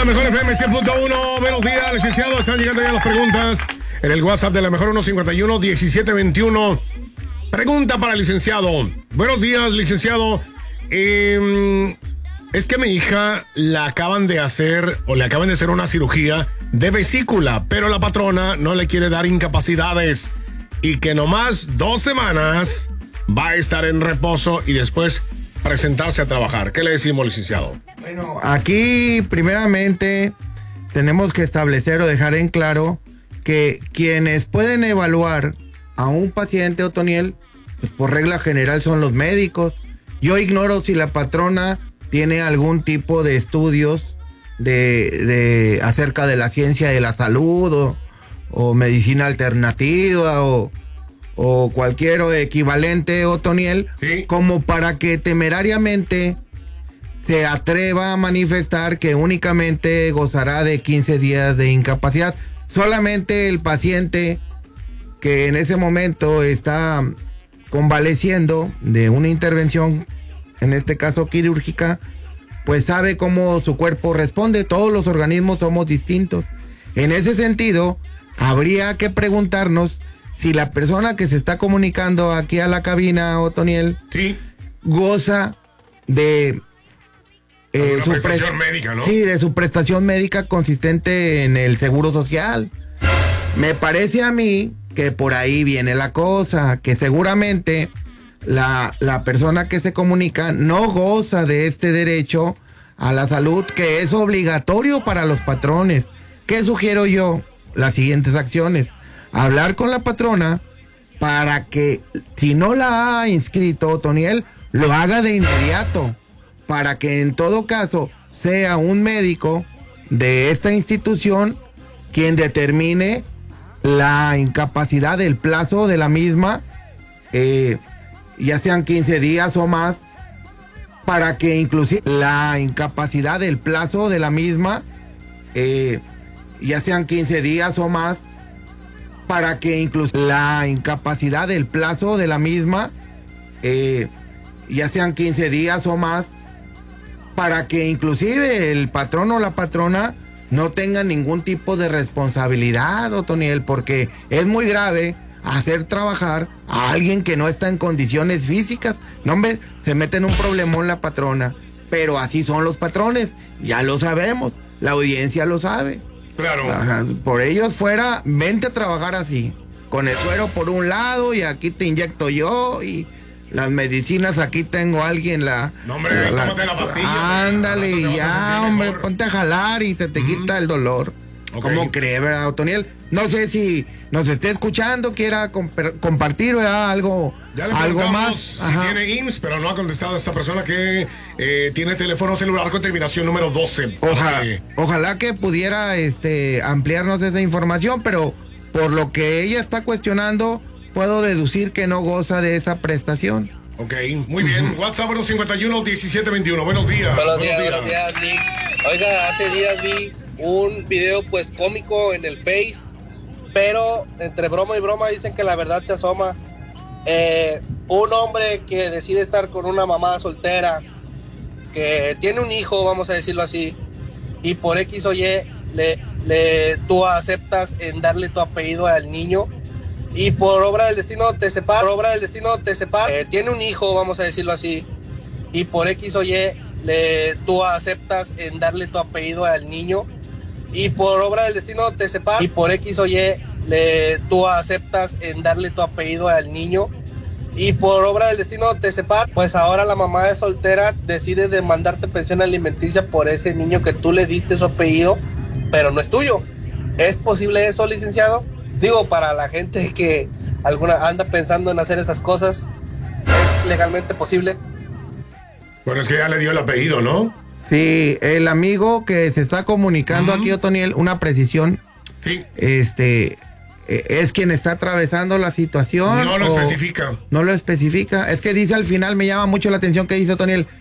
la mejor FM 100.1. Buenos días, licenciado. Están llegando ya las preguntas en el WhatsApp de la mejor 151-1721. Pregunta para el licenciado. Buenos días, licenciado. Es que a mi hija le acaban de hacer una cirugía de vesícula, pero la patrona no le quiere dar incapacidades y que nomás 2 semanas va a estar en reposo y después presentarse a trabajar. ¿Qué le decimos, licenciado? Bueno, aquí primeramente tenemos que establecer o dejar en claro que quienes pueden evaluar a un paciente, Otoniel, pues por regla general son los médicos. Yo ignoro si la patrona tiene algún tipo de estudios de acerca de la ciencia de la salud o medicina alternativa o cualquier equivalente, Otoniel, sí, como para que temerariamente se atreva a manifestar que únicamente gozará de 15 días de incapacidad. Solamente el paciente que en ese momento está convaleciendo de una intervención, en este caso quirúrgica, pues sabe cómo su cuerpo responde. Todos los organismos somos distintos. En ese sentido, habría que preguntarnos si la persona que se está comunicando aquí a la cabina, Otoniel, sí, goza de su prestación médica, ¿no? Sí, de su prestación médica consistente en el seguro social. Me parece a mí que por ahí viene la cosa, que seguramente la persona que se comunica no goza de este derecho a la salud que es obligatorio para los patrones. ¿Qué sugiero yo? Las siguientes acciones: hablar con la patrona para que, si no la ha inscrito, Otoniel, lo haga de inmediato, para que en todo caso sea un médico de esta institución quien determine la incapacidad del plazo de la misma, ya sean 15 días o más, para que inclusive la incapacidad del plazo de la misma, ya sean 15 días o más, para que inclusive la incapacidad del plazo de la misma, ya sean 15 días o más, para que inclusive el patrón o la patrona no tengan ningún tipo de responsabilidad, Otoniel, porque es muy grave hacer trabajar a alguien que no está en condiciones físicas. No, hombre, se mete en un problemón la patrona, pero así son los patrones, ya lo sabemos, la audiencia lo sabe. Claro. Ajá, por ellos fuera, vente a trabajar así, con el suero por un lado y aquí te inyecto yo y las medicinas, aquí tengo a alguien No, hombre, tómate la pastilla. Ándale, y ya, hombre, mejor. Ponte a jalar y se te quita el dolor. Okay. ¿Cómo cree, verdad, Otoniel? No sé si nos esté escuchando, quiera compartir, ¿verdad? Algo más. Si tiene IMSS, pero no ha contestado a esta persona que tiene teléfono celular con terminación número 12. Ojalá que pudiera ampliarnos esa información, pero por lo que ella está cuestionando, puedo deducir que no goza de esa prestación. Ok, muy bien. WhatsApp 51-1721. Buenos días. Buenos días, Nick. Oiga, hace días vi un video pues cómico en el Face, pero entre broma y broma dicen que la verdad se asoma. Un hombre que decide estar con una mamá soltera, que tiene un hijo, vamos a decirlo así, y por X o Y tú aceptas en darle tu apellido al niño, y por obra del destino te separa. Tiene un hijo, vamos a decirlo así, y por X o Y tú aceptas en darle tu apellido al niño, y por obra del destino te separa. Y por X o Y tú aceptas en darle tu apellido al niño, y por obra del destino te separa. Pues ahora la mamá de soltera decide demandarte pensión alimenticia por ese niño que tú le diste su apellido, pero no es tuyo. ¿Es posible eso, licenciado? Digo, para la gente que alguna anda pensando en hacer esas cosas, ¿es legalmente posible? Bueno, es que ya le dio el apellido, ¿no? Sí, el amigo que se está comunicando aquí, Otoniel, una precisión. Sí. Es quien está atravesando la situación. No lo especifica. No lo especifica. Es que dice al final, me llama mucho la atención que dice Otoniel,